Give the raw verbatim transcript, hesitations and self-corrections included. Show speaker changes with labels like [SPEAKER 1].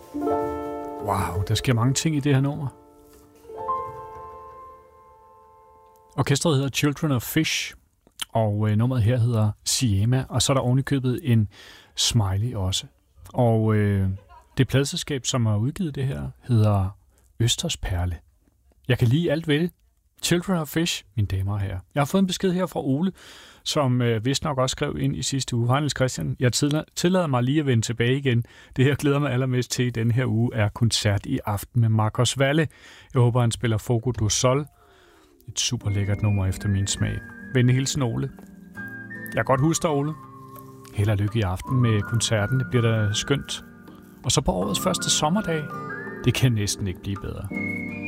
[SPEAKER 1] Wow, der sker mange ting i det her nummer. Orkestret hedder Children of Fish, og øh, nummeret her hedder Siema, og så er der ovenikøbet en smiley også. Og øh, det pladeselskab, som har udgivet det her, hedder Østers Perle. Jeg kan lide alt ved det. Children of Fish, mine damer og herrer. Jeg har fået en besked her fra Ole, som øh, vist nok også skrev ind i sidste uge. Hej Niels Christian, jeg tillader, tillader mig lige at vende tilbage igen. Det her glæder mig allermest til i denne her uge er koncert i aften med Marcos Valle. Jeg håber, han spiller Fogo do Sol. Et super lækkert nummer efter min smag. Venlig hilsen, Ole. Jeg kan godt huske dig, Ole. Held og lykke i aften med koncerten. Det bliver da skønt. Og så på årets første sommerdag. Det kan næsten ikke blive bedre.